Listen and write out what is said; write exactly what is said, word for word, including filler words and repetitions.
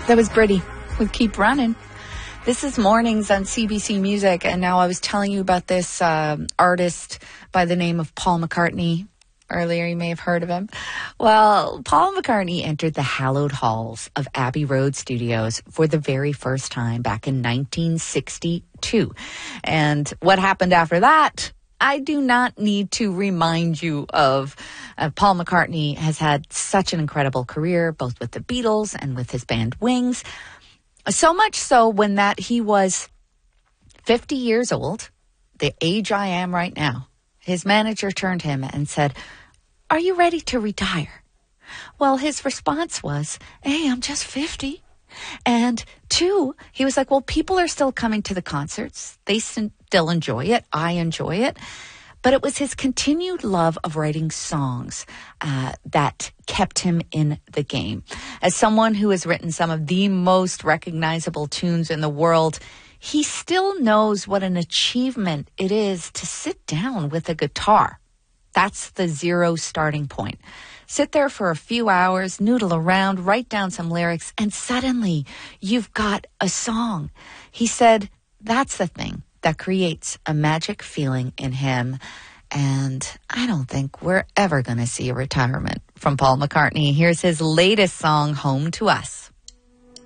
That was Britty with Keep Running. This is Mornings on C B C Music, and now I was telling you about this uh, artist by the name of Paul McCartney. Earlier, you may have heard of him. Well, Paul McCartney entered the hallowed halls of Abbey Road Studios for the very first time back in nineteen sixty-two. And what happened after that, I do not need to remind you of. Uh, Paul McCartney has had such an incredible career, both with the Beatles and with his band Wings. So much so when that he was fifty years old, the age I am right now, his manager turned to him and said, "Are you ready to retire?" Well, his response was, "Hey, I'm just fifty. And two, he was like, well, people are still coming to the concerts. They still enjoy it. I enjoy it. But it was his continued love of writing songs uh, that kept him in the game. As someone who has written some of the most recognizable tunes in the world, he still knows what an achievement it is to sit down with a guitar. That's the zero starting point. Sit there for a few hours, noodle around, write down some lyrics, and suddenly you've got a song. He said that's the thing that creates a magic feeling in him. And I don't think we're ever going to see a retirement from Paul McCartney. Here's his latest song, Home to Us.